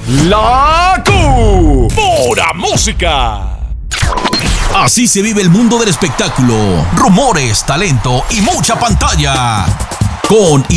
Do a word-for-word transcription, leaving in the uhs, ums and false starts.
La Q. Pura música. Así se vive el mundo del espectáculo. Rumores, talento y mucha pantalla. Con